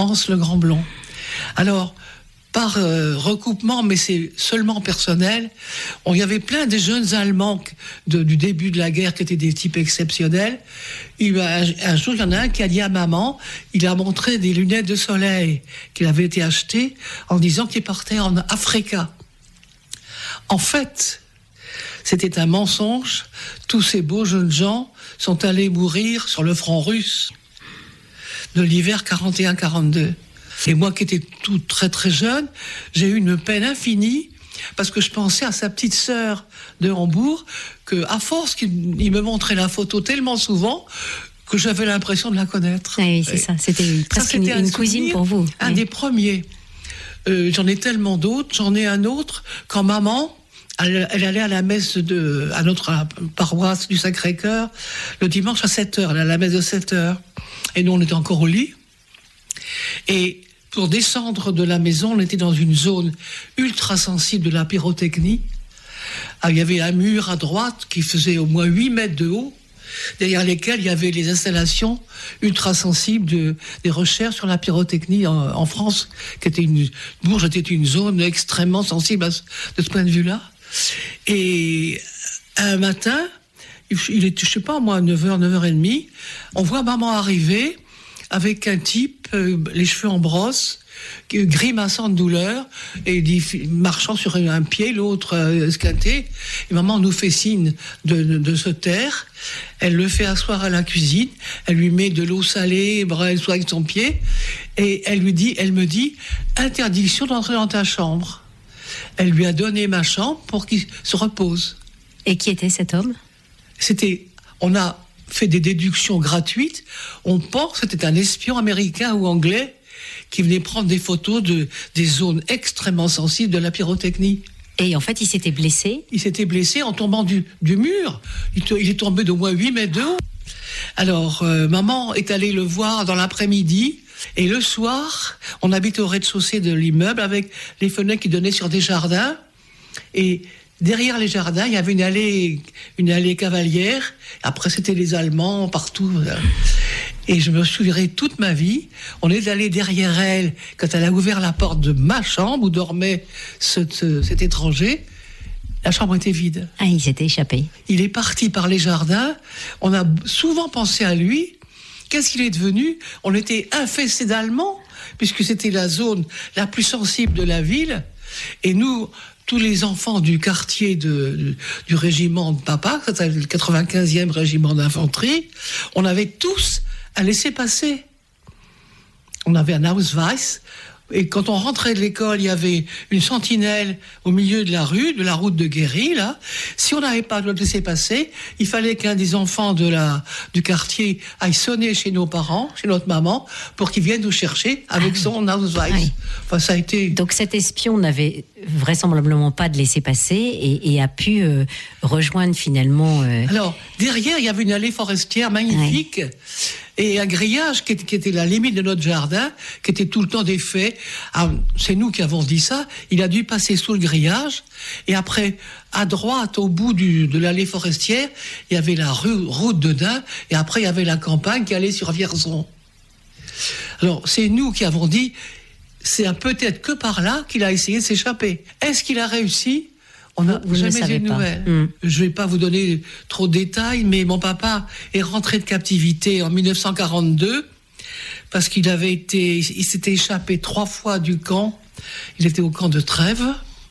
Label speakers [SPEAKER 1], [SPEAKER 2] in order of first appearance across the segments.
[SPEAKER 1] Hans le Grand Blond. Alors, par recoupement, mais c'est seulement personnel, il y avait plein de jeunes Allemands du début de la guerre qui étaient des types exceptionnels. Un jour, il y en a un qui a dit à maman, il a montré des lunettes de soleil qu'il avait été achetées en disant qu'il partait en Africa. En fait, c'était un mensonge. Tous ces beaux jeunes gens sont allés mourir sur le front russe de l'hiver 41-42. Et moi qui étais tout très très jeune, j'ai eu une peine infinie parce que je pensais à sa petite sœur de Hambourg, que à force qu'il me montrait la photo tellement souvent que j'avais l'impression de la connaître.
[SPEAKER 2] Oui, c'est ça. C'était presque une cousine pour vous.
[SPEAKER 1] Un des premiers. J'en ai tellement d'autres. J'en ai un autre quand maman, elle allait à la messe à notre paroisse du Sacré-Cœur le dimanche à 7h. Elle allait à la messe de 7h. Et nous, on était encore au lit. Et pour descendre de la maison, on était dans une zone ultra sensible de la pyrotechnie. Il y avait un mur à droite qui faisait au moins 8 mètres de haut, derrière lesquels il y avait les installations ultra sensibles des recherches sur la pyrotechnie en France, Bourges était une zone extrêmement sensible de ce point de vue-là. Et un matin, il était, je sais pas moi, 9h, 9h30, on voit maman arriver avec un type, les cheveux en brosse, grimaçant de douleur, et marchant sur un pied, l'autre esquinté. Et maman nous fait signe de se taire. Elle le fait asseoir à la cuisine. Elle lui met de l'eau salée, elle soigne son pied. Et elle me dit, interdiction d'entrer dans ta chambre. Elle lui a donné ma chambre pour qu'il se repose.
[SPEAKER 2] Et qui était cet homme ?
[SPEAKER 1] On a fait des déductions gratuites. On pense que c'était un espion américain ou anglais qui venait prendre des photos des zones extrêmement sensibles de la pyrotechnie.
[SPEAKER 2] Et en fait, il s'était blessé ?
[SPEAKER 1] Il s'était blessé en tombant du mur. Il est tombé d'au moins 8 mètres de haut. Alors, maman est allée le voir dans l'après-midi. Et le soir, on habitait au rez-de-chaussée de l'immeuble avec les fenêtres qui donnaient sur des jardins. Et derrière les jardins, il y avait une allée cavalière. Après, c'était les Allemands partout. Et je me souviendrai toute ma vie. On est allé derrière elle quand elle a ouvert la porte de ma chambre où dormait cet étranger. La chambre était vide.
[SPEAKER 2] Ah, il s'était échappé.
[SPEAKER 1] Il est parti par les jardins. On a souvent pensé à lui. Qu'est-ce qu'il est devenu ? On était infestés d'Allemands, puisque c'était la zone la plus sensible de la ville. Et nous, tous les enfants du quartier du régiment de papa, c'était le 95e régiment d'infanterie, on avait tous un laissez-passer. On avait un Ausweis. Et quand on rentrait de l'école, il y avait une sentinelle au milieu de la route de Guéry, là. Si on n'avait pas de laissez-passer, il fallait qu'un des enfants du quartier aille sonner chez nos parents, chez notre maman, pour qu'ils viennent nous chercher avec son Ausweis. Oui. Enfin, ça a été...
[SPEAKER 2] Donc cet espion n'avait vraisemblablement pas de laissez-passer et a pu rejoindre finalement...
[SPEAKER 1] Alors, derrière, il y avait une allée forestière magnifique. Ouais. Et un grillage qui était la limite de notre jardin, qui était tout le temps défait. Alors, c'est nous qui avons dit ça. Il a dû passer sous le grillage. Et après, à droite, au bout de l'allée forestière, il y avait la route de Dain. Et après, il y avait la campagne qui allait sur Vierzon. Alors, c'est nous qui avons dit, c'est peut-être que par là qu'il a essayé de s'échapper. Est-ce qu'il a réussi ? On n'a jamais eu de nouvelles. Je ne vais pas vous donner trop de détails, mais mon papa est rentré de captivité en 1942 parce il s'était échappé 3 fois du camp. Il était au camp de Trèves.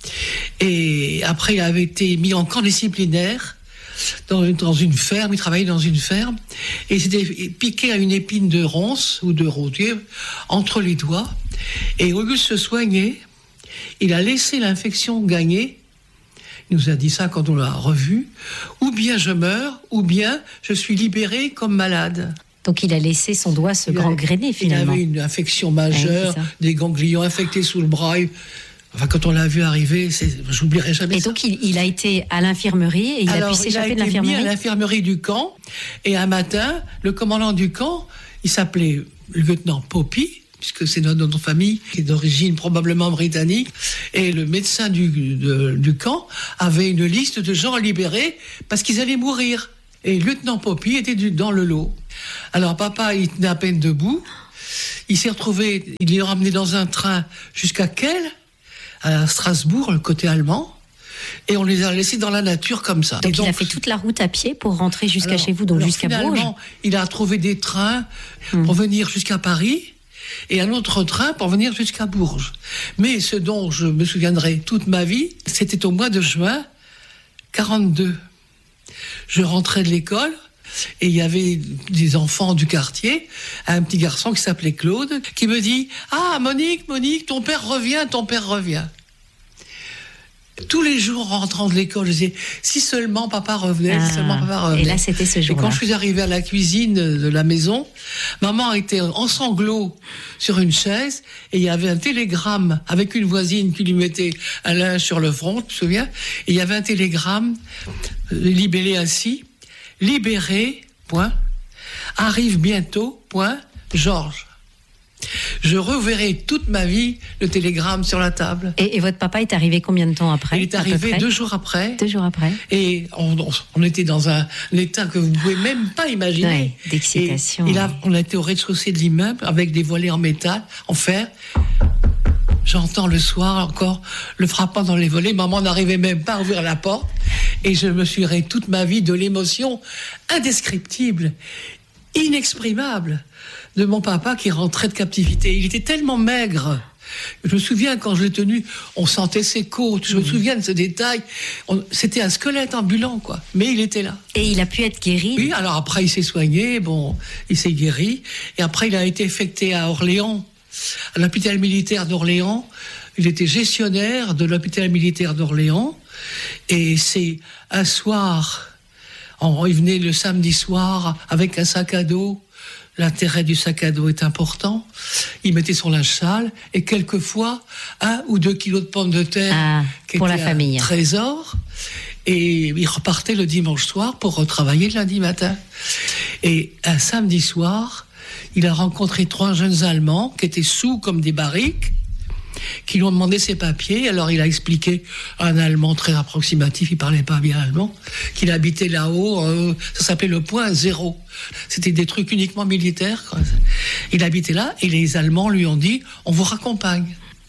[SPEAKER 1] Et après, il avait été mis en camp disciplinaire dans une ferme. Il travaillait dans une ferme. Et il s'était piqué à une épine de ronce ou de rosier entre les doigts. Et au lieu de se soigner, il a laissé l'infection gagner. Il nous a dit ça quand on l'a revu. Ou bien je meurs, ou bien je suis libéré comme malade.
[SPEAKER 2] Donc il a laissé son doigt se gangréner finalement.
[SPEAKER 1] Il avait une infection majeure, des ganglions infectés sous le bras. Enfin, quand on l'a vu arriver, je n'oublierai jamais ça.
[SPEAKER 2] Et donc il a été à l'infirmerie et il a pu s'échapper de l'infirmerie.
[SPEAKER 1] Il a été mis à l'infirmerie du camp. Et un matin, le commandant du camp, il s'appelait le lieutenant Poppy, puisque c'est notre famille, qui est d'origine probablement britannique, et le médecin du camp avait une liste de gens à libérer parce qu'ils allaient mourir. Et le lieutenant Poppy était dans le lot. Alors papa, il tenait à peine debout, Il s'est retrouvé, il est ramené dans un train jusqu'à Kehl, à Strasbourg, le côté allemand, et on les a laissés dans la nature comme ça.
[SPEAKER 2] Donc il a fait toute la route à pied pour rentrer jusqu'à chez vous, donc jusqu'à Bourges.
[SPEAKER 1] Il a trouvé des trains pour venir jusqu'à Paris, et un autre train pour venir jusqu'à Bourges. Mais ce dont je me souviendrai toute ma vie, c'était au mois de juin 42. Je rentrais de l'école, et il y avait des enfants du quartier, un petit garçon qui s'appelait Claude, qui me dit « Ah, Monique, ton père revient. » Tous les jours, en rentrant de l'école, je disais « Si seulement papa revenait,
[SPEAKER 2] Et là, c'était ce jour-là.
[SPEAKER 1] Et quand je suis arrivée à la cuisine de la maison, maman était en sanglots sur une chaise, et il y avait un télégramme avec une voisine qui lui mettait un linge sur le front, tu te souviens ? Et il y avait un télégramme libellé ainsi, « Libéré, point, arrive bientôt, point, Georges ». Je reverrai toute ma vie le télégramme sur la table.
[SPEAKER 2] Et votre papa est arrivé combien de temps après ?
[SPEAKER 1] Il est arrivé 2 jours après.
[SPEAKER 2] 2 jours après.
[SPEAKER 1] Et on était dans un état que vous ne pouvez même pas imaginer.
[SPEAKER 2] Ouais, d'excitation.
[SPEAKER 1] Et là, on était au rez-de-chaussée de l'immeuble avec des volets en métal, en fer. J'entends le soir encore le frappant dans les volets. Maman n'arrivait même pas à ouvrir la porte. Et je me suis ri toute ma vie de l'émotion indescriptible, inexprimable de mon papa qui rentrait de captivité. Il était tellement maigre. Je me souviens, quand je l'ai tenu, on sentait ses côtes. Je me souviens de ce détail. C'était un squelette ambulant, quoi. Mais il était là.
[SPEAKER 2] Et il a pu être guéri ?
[SPEAKER 1] Oui, alors après, il s'est soigné. Il s'est guéri. Et après, il a été affecté à Orléans, à l'hôpital militaire d'Orléans. Il était gestionnaire de l'hôpital militaire d'Orléans. Et c'est un soir, il venait le samedi soir avec un sac à dos. L'intérêt du sac à dos est important. Il mettait son linge sale et quelquefois 1 ou 2 kilos de pommes de terre qui
[SPEAKER 2] pour
[SPEAKER 1] était
[SPEAKER 2] la famille.
[SPEAKER 1] Un trésor. Et il repartait le dimanche soir pour retravailler le lundi matin. Et un samedi soir, il a rencontré 3 jeunes Allemands qui étaient saouls comme des barriques, qui lui ont demandé ses papiers. Alors il a expliqué à un Allemand très approximatif, il parlait pas bien allemand, qu'il habitait là-haut, ça s'appelait le point 0. C'était des trucs uniquement militaires, quoi. Il habitait là et les Allemands lui ont dit « on vous raccompagne ».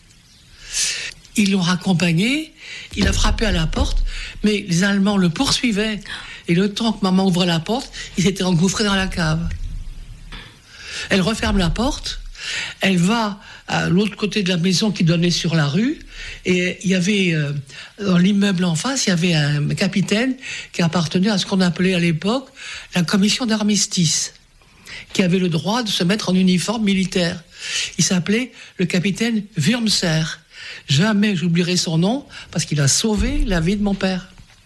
[SPEAKER 1] Ils l'ont raccompagné, il a frappé à la porte, mais les Allemands le poursuivaient. Et le temps que maman ouvrait la porte, il s'était engouffré dans la cave. Elle referme la porte, elle va à l'autre côté de la maison qui donnait sur la rue, et il y avait, dans l'immeuble en face, il y avait un capitaine qui appartenait à ce qu'on appelait à l'époque la commission d'armistice, qui avait le droit de se mettre en uniforme militaire. Il s'appelait le capitaine Wurmser. Jamais j'oublierai son nom, parce qu'il a sauvé la vie de mon père.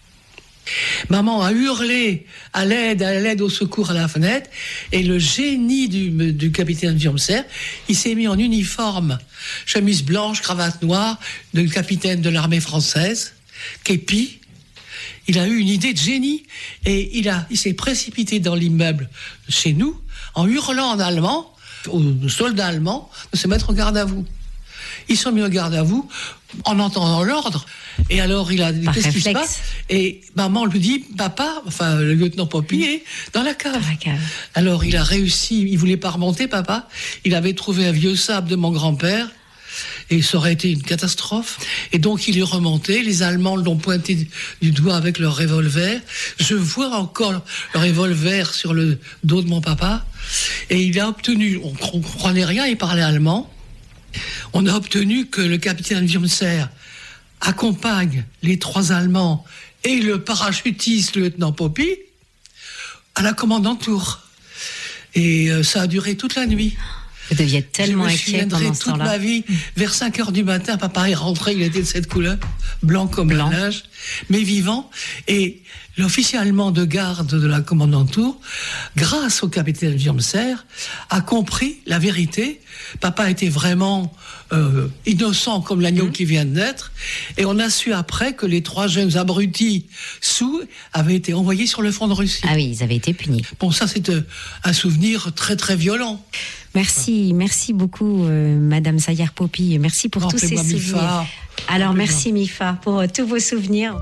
[SPEAKER 1] Maman a hurlé à l'aide, au secours à la fenêtre, et le génie du capitaine Wurmser, il s'est mis en uniforme, chemise blanche, cravate noire, de capitaine de l'armée française, képi. Il a eu une idée de génie, et il s'est précipité dans l'immeuble chez nous, en hurlant en allemand, aux soldats allemands, de se mettre en garde à vous. Ils sont mis en garde à vous en entendant l'ordre. Et alors, il a dit, qu'est-ce qui se passe ? Et maman lui dit, papa, enfin, le lieutenant Poppy est dans la cave. Alors, il a réussi, il voulait pas remonter, papa. Il avait trouvé un vieux sable de mon grand-père. Et ça aurait été une catastrophe. Et donc, il est remonté. Les Allemands l'ont pointé du doigt avec leur revolver. Je vois encore le revolver sur le dos de mon papa. Et il a obtenu, on comprenait rien, il parlait allemand. On a obtenu que le capitaine Wurmser accompagne les 3 Allemands et le parachutiste, le lieutenant Poppy, à la commandanture. Et ça a duré toute la nuit.
[SPEAKER 2] Vous deviez être tellement inquiet pendant ce temps-là.
[SPEAKER 1] Toute ma vie, vers 5h du matin, papa est rentré, il était de cette couleur, blanc comme le linge, mais vivant. Et l'officier allemand de garde de la commandanture, grâce au capitaine Wurmser, a compris la vérité. Papa était vraiment innocent comme l'agneau qui vient de naître. Et on a su après que les 3 jeunes abrutis saouls avaient été envoyés sur le front de Russie.
[SPEAKER 2] Ah oui, ils avaient été punis.
[SPEAKER 1] Bon, ça c'est un souvenir très très violent.
[SPEAKER 2] Merci beaucoup, Madame Sayar-Poppy. Merci pour tous ces souvenirs. Mifa. Alors, merci Mifa pour tous vos souvenirs.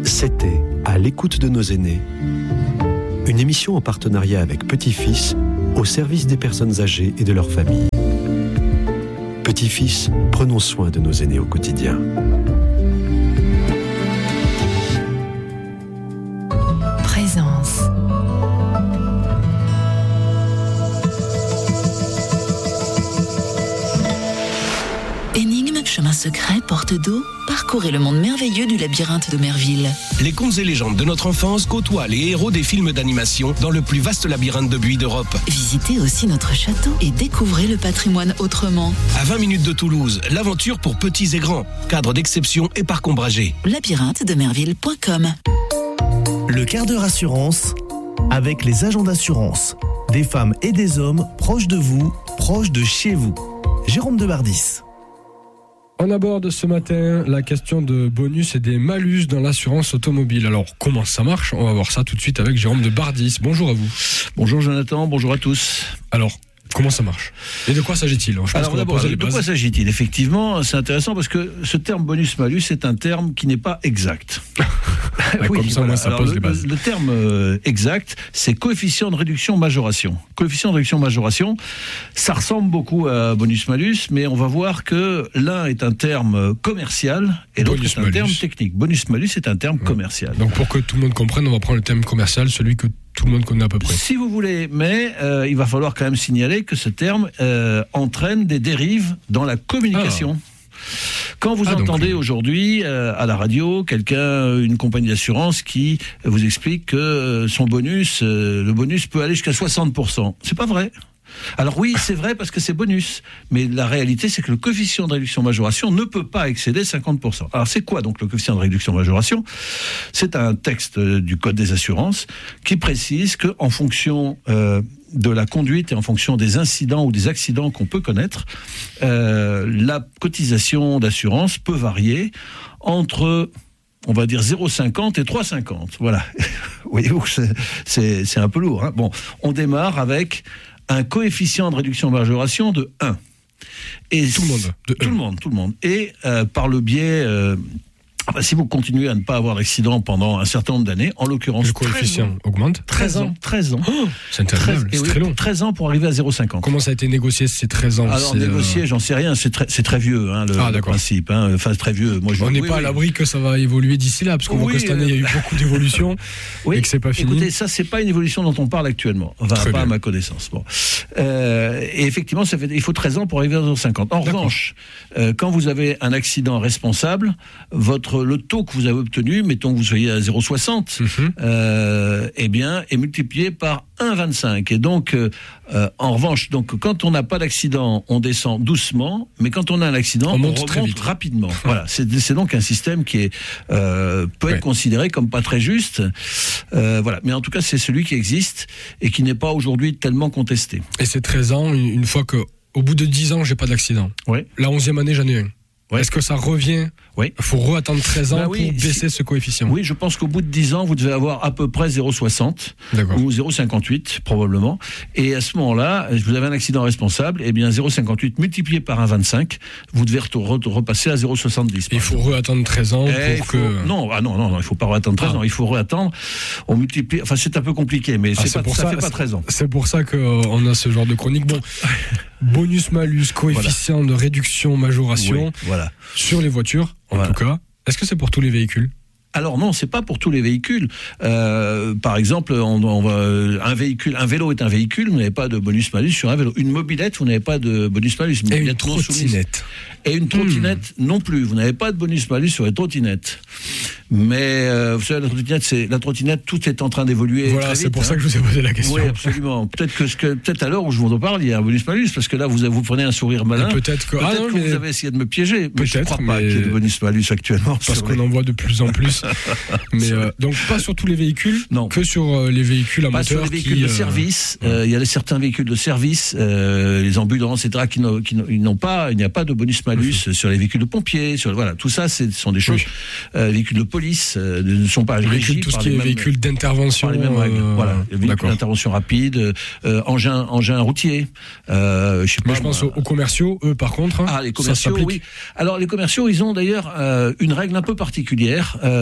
[SPEAKER 3] C'était À l'écoute de nos aînés, une émission en partenariat avec Petit Fils, au service des personnes âgées et de leurs familles. Petits-fils, prenons soin de nos aînés au quotidien.
[SPEAKER 4] Présence. Énigme, chemin secret, porte d'eau, parcourez le monde merveilleux du labyrinthe de Merville.
[SPEAKER 5] Les contes et légendes de notre enfance côtoient les héros des films d'animation dans le plus vaste labyrinthe de buis d'Europe.
[SPEAKER 4] Visitez aussi notre château et découvrez le patrimoine autrement.
[SPEAKER 5] À 20 minutes de Toulouse, l'aventure pour petits et grands. Cadre d'exception et parc ombragé.
[SPEAKER 4] labyrinthe-de-merville.com.
[SPEAKER 6] Le quart d'heure assurance avec les agents d'assurance. Des femmes et des hommes proches de vous, proches de chez vous. Jérôme Debardis.
[SPEAKER 7] On aborde ce matin la question de bonus et des malus dans l'assurance automobile. Alors, comment ça marche ? On va voir ça tout de suite avec Jérôme Debardis. Bonjour à vous.
[SPEAKER 8] Bonjour Jonathan, bonjour à tous.
[SPEAKER 7] Alors, comment ça marche ? Et de quoi s'agit-il ?
[SPEAKER 8] Alors d'abord, de quoi s'agit-il ? Effectivement, c'est intéressant parce que ce terme bonus-malus est un terme qui n'est pas exact.
[SPEAKER 7] Oui, comme ça, voilà. Moi, ça pose les bases.
[SPEAKER 8] Le terme exact, c'est coefficient de réduction-majoration. Coefficient de réduction-majoration, ça ressemble beaucoup à bonus-malus, mais on va voir que l'un est un terme commercial et l'autre est un terme technique. Bonus-malus est un terme commercial.
[SPEAKER 7] Donc pour que tout le monde comprenne, on va prendre le terme commercial, celui que tout le monde connaît à peu près.
[SPEAKER 8] Si vous voulez, mais il va falloir quand même signaler que ce terme entraîne des dérives dans la communication. Quand vous entendez aujourd'hui à la radio une compagnie d'assurance qui vous explique que son bonus, le bonus peut aller jusqu'à 60%. C'est pas vrai. Alors oui, c'est vrai parce que c'est bonus, mais la réalité c'est que le coefficient de réduction-majoration ne peut pas excéder 50%. Alors c'est quoi donc le coefficient de réduction-majoration ? C'est un texte du Code des assurances qui précise que en fonction de la conduite et en fonction des incidents ou des accidents qu'on peut connaître, la cotisation d'assurance peut varier entre, on va dire, 0,50 et 3,50. Voilà. Vous voyez, c'est un peu lourd. Hein. Bon, on démarre avec un coefficient de réduction-majoration de 1. Et
[SPEAKER 7] tout le monde.
[SPEAKER 8] Tout le monde. Et par le biais... si vous continuez à ne pas avoir d'accident pendant un certain nombre d'années, en l'occurrence...
[SPEAKER 7] Le coefficient augmente ?
[SPEAKER 8] 13 ans.
[SPEAKER 7] Oh, c'est incroyable, c'est très long.
[SPEAKER 8] 13 ans pour arriver à 0,50.
[SPEAKER 7] Comment ça a été négocié ces 13 ans ?
[SPEAKER 8] Alors négocié, j'en sais rien, c'est très vieux le principe. Enfin, c'est très vieux. Moi,
[SPEAKER 7] on n'est pas à l'abri que ça va évoluer d'ici là, parce qu'on voit que cette année, il y a eu beaucoup d'évolutions et que c'est pas fini.
[SPEAKER 8] Écoutez, ça, c'est pas une évolution dont on parle actuellement. Enfin, pas à ma connaissance. Bon. Et effectivement, il faut 13 ans pour arriver à 0,50. En revanche, quand vous avez un accident responsable, le taux que vous avez obtenu, mettons que vous soyez à 0,60, eh bien, est multiplié par 1,25. Et donc, en revanche, quand on n'a pas d'accident, on descend doucement, mais quand on a un accident, on remonte très vite, rapidement. Voilà, c'est donc un système qui peut être considéré comme pas très juste. Voilà, mais en tout cas, c'est celui qui existe et qui n'est pas aujourd'hui tellement contesté.
[SPEAKER 7] Et c'est 13 ans, une fois qu'au bout de 10 ans, j'ai pas d'accident.
[SPEAKER 8] Ouais.
[SPEAKER 7] La 11e année, j'en ai un. Ouais. Est-ce que ça revient ?
[SPEAKER 8] Oui.
[SPEAKER 7] Il faut re-attendre 13 ans pour baisser ce coefficient.
[SPEAKER 8] Oui, je pense qu'au bout de 10 ans, vous devez avoir à peu près 0,60 ou 0,58 probablement. Et à ce moment-là, vous avez un accident responsable, et bien 0,58 multiplié par 1,25, vous devez repasser à 0,70.
[SPEAKER 7] Il faut re-attendre 13 ans pour que...
[SPEAKER 8] Non, il ne faut pas re-attendre 13 ans, il faut re-attendre, on multiplie... Enfin, c'est un peu compliqué, mais ça fait pas 13 ans.
[SPEAKER 7] C'est pour ça qu'on a ce genre de chronique. Bon, bonus-malus, coefficient de réduction-majoration sur les voitures, en tout cas. Est-ce que c'est pour tous les véhicules ?
[SPEAKER 8] Alors non, c'est pas pour tous les véhicules. Par exemple, un vélo est un véhicule, vous n'avez pas de bonus-malus sur un vélo. Une mobilette, vous n'avez pas de bonus-malus.
[SPEAKER 7] Et une trottinette.
[SPEAKER 8] Et une trottinette non plus. Vous n'avez pas de bonus-malus sur les trottinettes. Mais vous savez, la trottinette, tout est en train d'évoluer.
[SPEAKER 7] Voilà,
[SPEAKER 8] très
[SPEAKER 7] c'est
[SPEAKER 8] vite,
[SPEAKER 7] pour ça que je vous ai posé la question.
[SPEAKER 8] Oui, absolument. Peut-être à l'heure où je vous en parle, il y a un bonus-malus, parce que là, vous prenez un sourire malin.
[SPEAKER 7] Peut-être que
[SPEAKER 8] vous avez essayé de me piéger. Mais je ne crois pas qu'il y ait de bonus-malus actuellement.
[SPEAKER 7] Parce qu'on en voit de plus en plus. Mais donc pas sur tous les véhicules, que sur les véhicules à moteur.
[SPEAKER 8] Pas sur les véhicules de service. Il y a certains véhicules de service, les ambulances, etc., qui n'ont pas. Il n'y a pas de bonus-malus sur les véhicules de pompiers. Voilà, tout ça, ce sont des choses. Les véhicules de police ne sont pas régis
[SPEAKER 7] tout ce qui est véhicules d'intervention.
[SPEAKER 8] Par les mêmes règles. Voilà, véhicules d'intervention rapide, engins routiers. Je
[SPEAKER 7] pense aux commerciaux, eux, par contre.
[SPEAKER 8] Les commerciaux, oui. Alors les commerciaux, ils ont d'ailleurs une règle un peu particulière.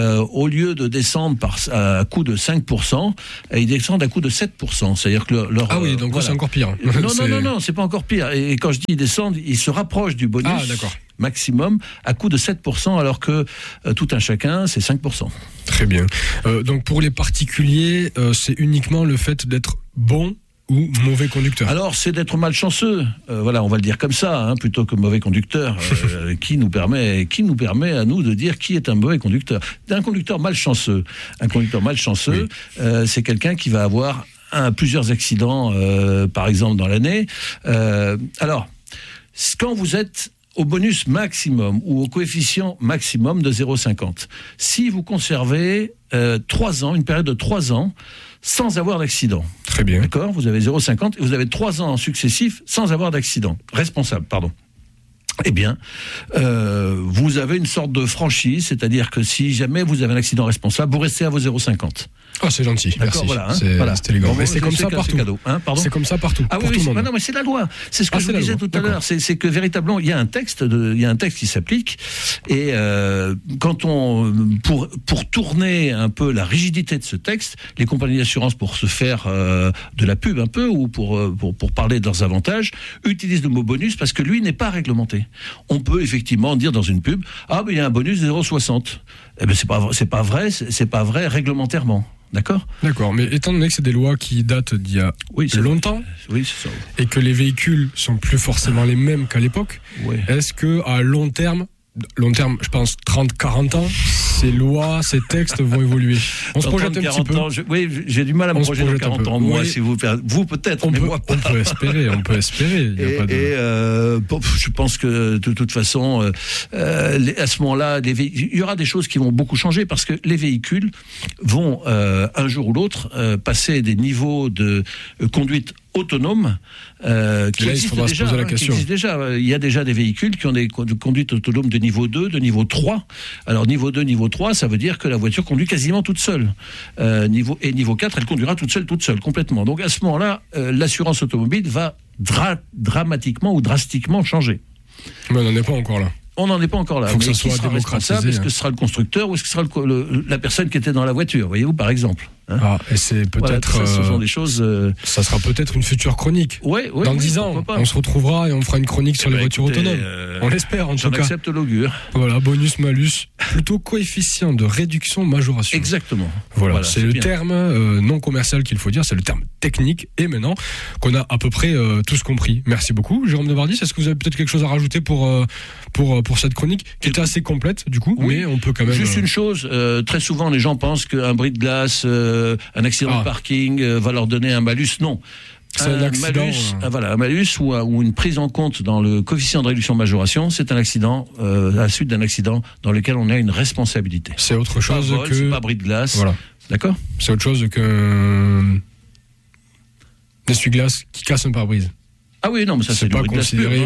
[SPEAKER 8] au lieu de descendre à coût de 5%, ils descendent à coût de 7%. C'est-à-dire que
[SPEAKER 7] ah oui, donc c'est encore pire.
[SPEAKER 8] Non, c'est pas encore pire. Et quand je dis ils descendent, ils se rapprochent du bonus maximum à coût de 7%, alors que tout un chacun, c'est 5%.
[SPEAKER 7] Très bien. Donc pour les particuliers, c'est uniquement le fait d'être bon ou mauvais conducteur? Alors,
[SPEAKER 8] c'est d'être malchanceux. Voilà, on va le dire comme ça, plutôt que mauvais conducteur, qui nous permet à nous de dire qui est un mauvais conducteur. Un conducteur malchanceux, c'est quelqu'un qui va avoir plusieurs accidents, par exemple, dans l'année. Alors, quand vous êtes au bonus maximum ou au coefficient maximum de 0,50, si vous conservez 3 ans, une période de 3 ans, sans avoir d'accident.
[SPEAKER 7] Très bien.
[SPEAKER 8] D'accord ? Vous avez 0,50 et vous avez 3 ans successifs sans avoir d'accident. Responsable, pardon. Eh bien, vous avez une sorte de franchise, c'est-à-dire que si jamais vous avez un accident responsable, vous restez à vos 0,50.
[SPEAKER 7] Ah, c'est gentil, merci.
[SPEAKER 8] Voilà,
[SPEAKER 7] c'est élégant. Mais c'est comme ça partout. C'est comme ça partout.
[SPEAKER 8] Ah oui, non, mais c'est la loi. C'est ce que je vous disais tout à l'heure. C'est que véritablement, il y a un texte qui s'applique. Et pour tourner un peu la rigidité de ce texte, les compagnies d'assurance, pour se faire de la pub un peu ou pour parler de leurs avantages, utilisent le mot bonus parce que lui n'est pas réglementé. On peut effectivement dire dans une pub, il y a un bonus de 0,60. Eh ben c'est pas vrai réglementairement. D'accord,
[SPEAKER 7] mais étant donné que c'est des lois qui datent d'il y a longtemps,
[SPEAKER 8] c'est ça.
[SPEAKER 7] Et que les véhicules sont plus forcément les mêmes qu'à l'époque, est-ce que à long terme, je pense 30-40 ans, ces lois, ces textes vont évoluer? On se projette un petit peu.
[SPEAKER 8] J'ai du mal à me projeter dans 40 ans, moi, si vous peut-être, mais moi pas.
[SPEAKER 7] On peut espérer.
[SPEAKER 8] Je pense que de toute façon, à ce moment-là, il y aura des choses qui vont beaucoup changer parce que les véhicules vont un jour ou l'autre passer des niveaux de conduite autonome qui existent déjà. Il y a déjà des véhicules qui ont des conduites autonomes de niveau 2, de niveau 3. Alors niveau 2, niveau 3, ça veut dire que la voiture conduit quasiment toute seule. Niveau 4, elle conduira toute seule, complètement. Donc à ce moment-là, l'assurance automobile va dramatiquement ou drastiquement changer.
[SPEAKER 7] Mais on n'en est pas encore là.
[SPEAKER 8] On n'en est pas encore là.
[SPEAKER 7] Faut que ça soit démocratisé.
[SPEAKER 8] Est-ce que ce sera le constructeur ou est-ce que ce sera la personne qui était dans la voiture, voyez-vous, par exemple?
[SPEAKER 7] Et c'est peut-être.
[SPEAKER 8] Ce sont des choses.
[SPEAKER 7] Ça sera peut-être une future chronique. Dans 10 ans, on se retrouvera et on fera une chronique sur les voitures autonomes. On l'espère en tout cas.
[SPEAKER 8] J'en accepte l'augure.
[SPEAKER 7] Voilà, bonus malus, plutôt coefficient de réduction majoration.
[SPEAKER 8] Exactement.
[SPEAKER 7] Voilà, c'est le terme non commercial qu'il faut dire, c'est le terme technique. Et maintenant qu'on a à peu près tous compris. Merci beaucoup, Jérôme Devardis. Est-ce que vous avez peut-être quelque chose à rajouter pour cette chronique qui était assez complète du coup, mais on peut quand même.
[SPEAKER 8] Juste une chose, très souvent les gens pensent qu'un bris de glace, un accident de parking va leur donner un malus. Non. Un malus ou une prise en compte dans le coefficient de réduction majoration, c'est un accident, à la suite d'un accident dans lequel on a une responsabilité.
[SPEAKER 7] C'est autre chose que.
[SPEAKER 8] C'est pas bris de glace. Voilà. D'accord ?
[SPEAKER 7] C'est autre chose qu'un essuie-glace qui casse un pare-brise.
[SPEAKER 8] Ah oui, non, mais ça c'est
[SPEAKER 7] pas considéré.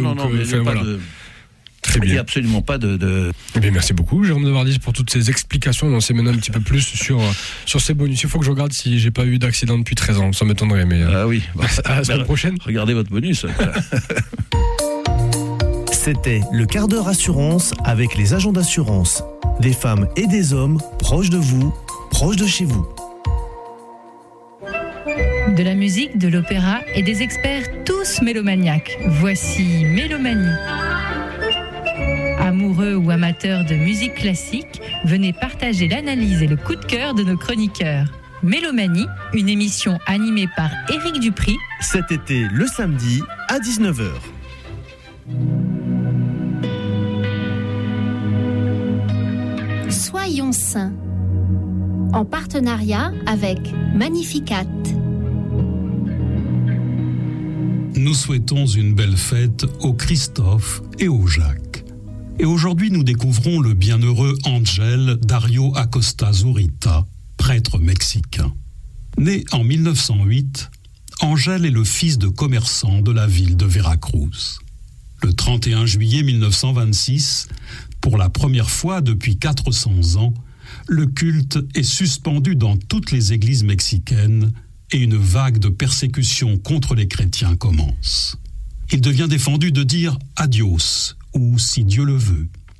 [SPEAKER 7] Très bien.
[SPEAKER 8] Il n'y a absolument pas de...
[SPEAKER 7] Eh bien, merci beaucoup, Jérôme Devardis, pour toutes ces explications. On sait maintenant un petit peu plus sur ces bonus. Il faut que je regarde si j'ai pas eu d'accident depuis 13 ans. Ça m'étonnerait, mais...
[SPEAKER 8] Ah oui.
[SPEAKER 7] À la semaine prochaine.
[SPEAKER 8] Regardez votre bonus.
[SPEAKER 6] C'était le quart d'heure assurance avec les agents d'assurance. Des femmes et des hommes proches de vous, proches de chez vous.
[SPEAKER 9] De la musique, de l'opéra et des experts tous mélomaniaques. Voici Mélomanie. Amoureux ou amateurs de musique classique, venez partager l'analyse et le coup de cœur de nos chroniqueurs. Mélomanie, une émission animée par Éric Dupri.
[SPEAKER 6] Cet été, le samedi, à 19h.
[SPEAKER 10] Soyons sains. En partenariat avec Magnificat.
[SPEAKER 11] Nous souhaitons une belle fête au Christophe et au Jacques. Et aujourd'hui, nous découvrons le bienheureux Ángel Dario Acosta Zurita, prêtre mexicain. Né en 1908, Ángel est le fils de commerçants de la ville de Veracruz. Le 31 juillet 1926, pour la première fois depuis 400 ans, le culte est suspendu dans toutes les églises mexicaines et une vague de persécution contre les chrétiens commence. Il devient défendu de dire « adios » ou « si Dieu le veut ».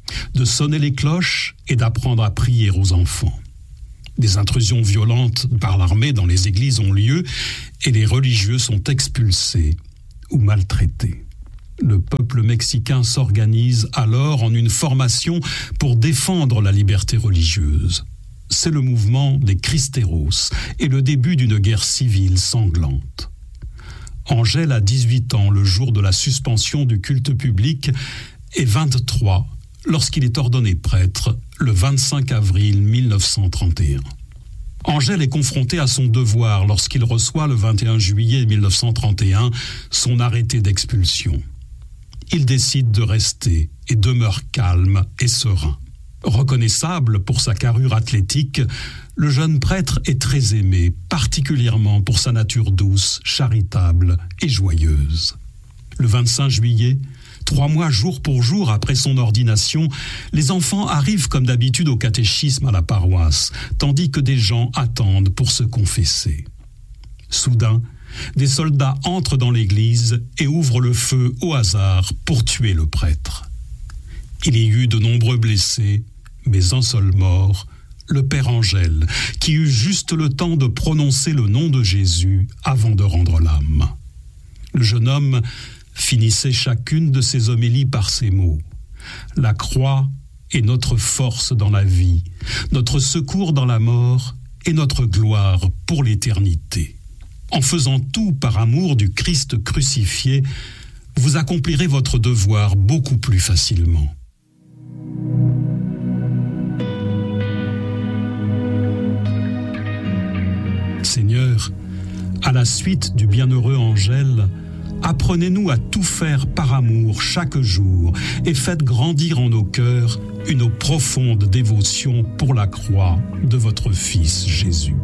[SPEAKER 11] de sonner les cloches et d'apprendre à prier aux enfants. Des intrusions violentes par l'armée dans les églises ont lieu et les religieux sont expulsés ou maltraités. Le peuple mexicain s'organise alors en une formation pour défendre la liberté religieuse. C'est le mouvement des Cristeros et le début d'une guerre civile sanglante. Angèle a 18 ans le jour de la suspension du culte public et 23 lorsqu'il est ordonné prêtre le 25 avril 1931. Angèle est confronté à son devoir lorsqu'il reçoit le 21 juillet 1931 son arrêté d'expulsion. Il décide de rester et demeure calme et serein. Reconnaissable pour sa carrure athlétique, le jeune prêtre est très aimé, particulièrement pour sa nature douce, charitable et joyeuse. Le 25 juillet, 3 mois jour pour jour après son ordination, les enfants arrivent comme d'habitude au catéchisme à la paroisse, tandis que des gens attendent pour se confesser. Soudain, des soldats entrent dans l'église et ouvrent le feu au hasard pour tuer le prêtre. Il y eut de nombreux blessés, mais un seul mort, le père Angèle, qui eut juste le temps de prononcer le nom de Jésus avant de rendre l'âme. Le jeune homme finissait chacune de ses homélies par ces mots : « La croix est notre force dans la vie, notre secours dans la mort et notre gloire pour l'éternité. En faisant tout par amour du Christ crucifié, vous accomplirez votre devoir beaucoup plus facilement. » Seigneur, à la suite du bienheureux Angèle, apprenez-nous à tout faire par amour chaque jour et faites grandir en nos cœurs une profonde dévotion pour la croix de votre Fils Jésus.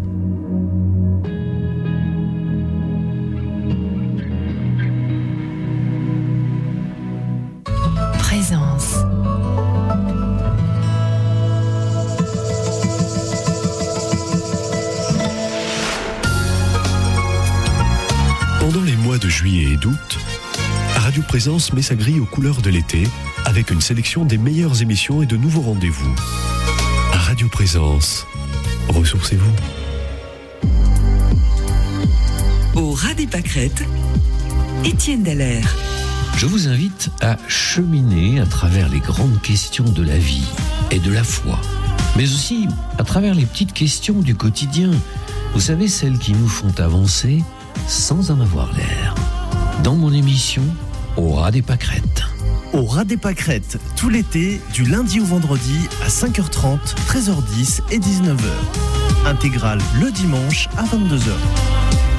[SPEAKER 9] Présence.
[SPEAKER 3] Pendant les mois de juillet et d'août, Radio Présence met sa grille aux couleurs de l'été avec une sélection des meilleures émissions et de nouveaux rendez-vous. Radio Présence, ressourcez-vous.
[SPEAKER 12] Au ras des pâquerettes, Étienne Dallaire.
[SPEAKER 13] Je vous invite à cheminer à travers les grandes questions de la vie et de la foi, mais aussi à travers les petites questions du quotidien. Vous savez, celles qui nous font avancer sans en avoir l'air. Dans mon émission, Au ras des pâquerettes.
[SPEAKER 6] Au ras des pâquerettes, tout l'été, du lundi au vendredi à 5h30, 13h10 et 19h. Intégrale le dimanche à 22h.